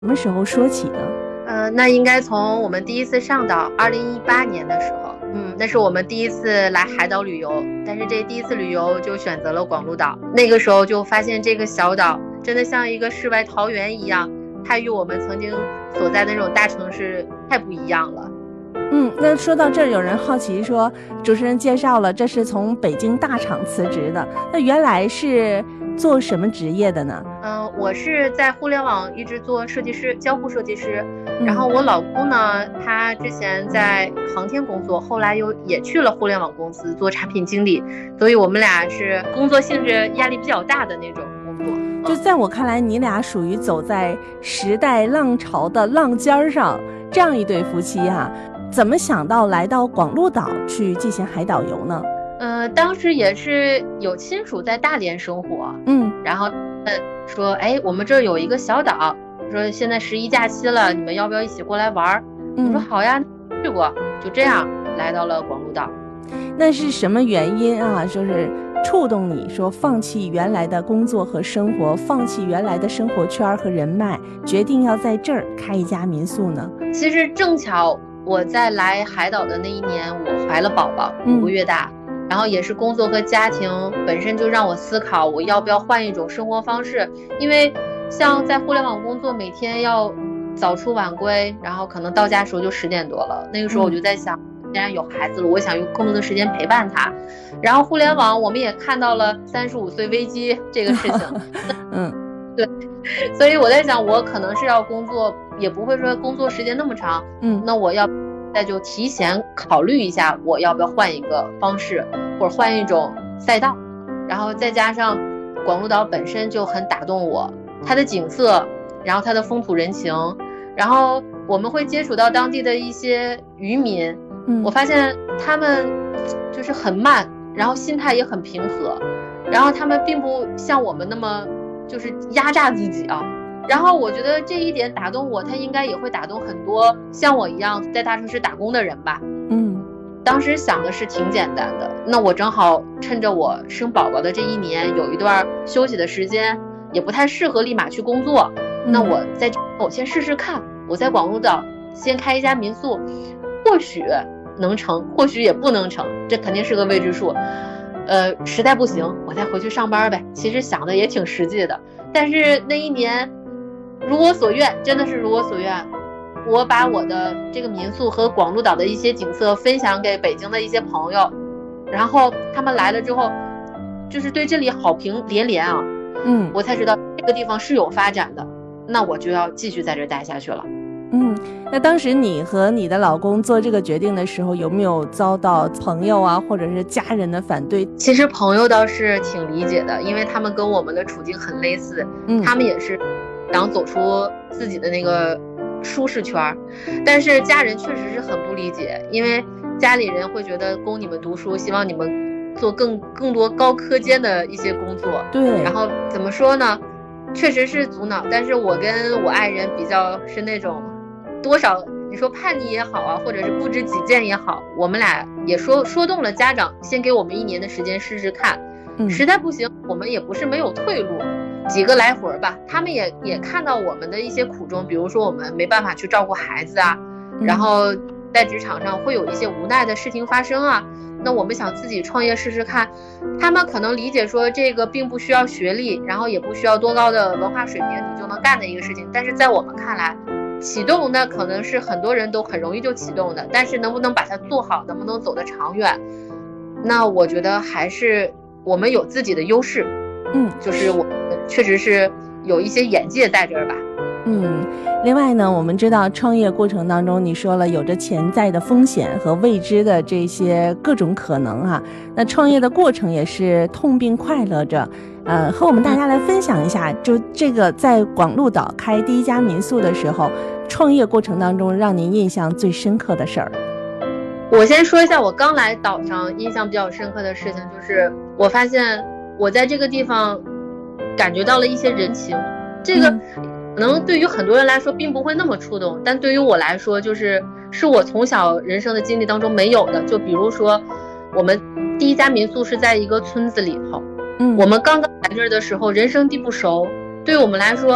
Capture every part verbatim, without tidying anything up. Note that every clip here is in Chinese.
什么时候说起呢？ 呃，那应该从我们第一次上岛，二零一八年的时候，嗯，那是我们第一次来海岛旅游，但是这第一次旅游就选择了广鹿岛。那个时候就发现这个小岛真的像一个世外桃源一样，它与我们曾经所在的那种大城市太不一样了。 嗯，那说到这儿，有人好奇说，主持人介绍了这是从北京大厂辞职的，那原来是做什么职业的呢？ 嗯、呃，我是在互联网一直做设计师，交互设计师。然后我老公呢，他之前在航天工作，后来又也去了互联网公司做产品经理，所以我们俩是工作性质压力比较大的那种工作。 就在我看来，你俩属于走在时代浪潮的浪尖上，这样一对夫妻哈、啊。怎么想到来到广鹿岛去进行海岛游呢？ 呃，当时也是有亲属在大连生活， 嗯， 然后呃说，哎，我们这儿有一个小岛，说现在十一假期了，你们要不要一起过来玩？嗯、我说好呀，去过，就这样来到了广鹿岛。 那是什么原因啊？就是触动你说放弃原来的工作和生活，放弃原来的生活圈和人脉，决定要在这儿开一家民宿呢？ 其实正巧我在来海岛的那一年，我怀了宝宝，五个月大、嗯、然后也是工作和家庭本身就让我思考我要不要换一种生活方式。因为像在互联网工作，每天要早出晚归，然后可能到家的时候就十点多了，那个时候我就在想、嗯、既然有孩子了，我想用更多的时间陪伴他。然后互联网我们也看到了三十五岁危机这个事情嗯， 对，所以我在想我可能是要工作，也不会说工作时间那么长， 嗯， 那我要再就提前考虑一下我要不要换一个方式，或者换一种赛道。然后再加上广鹿岛本身就很打动我，它的景色，然后它的风土人情，然后我们会接触到当地的一些渔民、嗯、我发现他们就是很慢，然后心态也很平和，然后他们并不像我们那么就是压榨自己啊。然后我觉得这一点打动我，他应该也会打动很多像我一样在大城市打工的人吧。 嗯， 当时想的是挺简单的，那我正好趁着我生宝宝的这一年有一段休息的时间，也不太适合立马去工作、嗯、那我在这我先试试看，我在广鹿岛先开一家民宿，或许能成，或许也不能成，这肯定是个未知数。呃，实在不行我再回去上班呗，其实想的也挺实际的。但是那一年如我所愿，真的是如我所愿，我把我的这个民宿和广鹿岛的一些景色分享给北京的一些朋友，然后他们来了之后就是对这里好评连连啊。 嗯， 我才知道这个地方是有发展的，那我就要继续在这待下去了。 嗯，那当时你和你的老公做这个决定的时候，有没有遭到朋友啊或者是家人的反对？ 其实朋友倒是挺理解的，因为他们跟我们的处境很类似、嗯、他们也是想走出自己的那个舒适圈，但是家人确实是很不理解，因为家里人会觉得供你们读书，希望你们做更更多高科尖的一些工作。 对， 然后怎么说呢，确实是阻挠，但是我跟我爱人比较是那种多少你说叛逆也好啊，或者是不知己见也好，我们俩也说说动了家长，先给我们一年的时间试试看、嗯、实在不行我们也不是没有退路，几个来回吧，他们也也看到我们的一些苦衷，比如说我们没办法去照顾孩子啊、嗯、然后在职场上会有一些无奈的事情发生啊，那我们想自己创业试试看，他们可能理解说这个并不需要学历，然后也不需要多高的文化水平你就能干的一个事情，但是在我们看来启动那可能是很多人都很容易就启动的，但是能不能把它做好，能不能走得长远，那我觉得还是我们有自己的优势， 嗯， 就是我确实是有一些眼界在这儿吧。 嗯，另外呢，我们知道创业过程当中，你说了有着潜在的风险和未知的这些各种可能啊，那创业的过程也是痛并快乐着。呃，和我们大家来分享一下，就这个在广鹿岛开第一家民宿的时候，创业过程当中让您印象最深刻的事儿。 我先说一下我刚来岛上印象比较深刻的事情，就是我发现我在这个地方感觉到了一些人情，这个、嗯可能对于很多人来说并不会那么触动，但对于我来说就是是我从小人生的经历当中没有的。就比如说我们第一家民宿是在一个村子里头，嗯，我们刚刚来这儿的时候人生地不熟，对于我们来说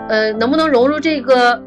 呃，能不能融入这个